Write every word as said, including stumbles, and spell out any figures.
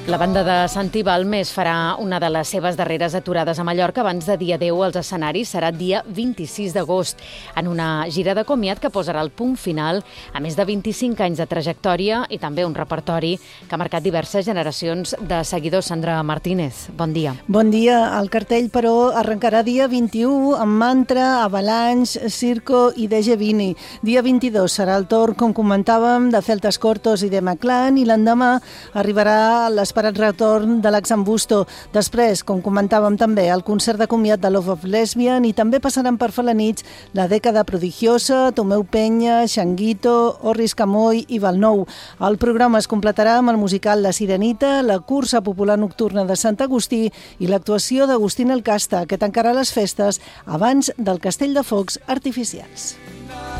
La banda de Santi Balmes farà una de les seves darreres aturades a Mallorca abans de dir adéu als escenaris. Serà dia vint-i-sis d'agost, en una gira de comiat que posarà el punt final a més de vint-i-cinc anys de trajectòria i també un repertori que ha marcat diverses generacions de seguidors. Sandra Martínez, bon dia. Bon dia. El cartell, però, arrencarà dia vint-i-u amb Mantra, Avalanche, Circo i De Gevini. Dia vint-i-dos serà el torn, com comentàvem, de Celtas Cortos i de Maclan, i l'endemà arribarà l'esperat retorn de l'Axambusto. Després, com comentàvem també, el concert de comiat de Love of Lesbian, i també passaran per Felanitx la dècada prodigiosa, Tomeu Penya, Xanguito, Orris Camoy i Valnou. El programa es completarà amb el musical La Sirenita, la cursa popular nocturna de Sant Agustí i l'actuació d'Agustín El Casta, que tancarà les festes abans del Castell de Focs artificials.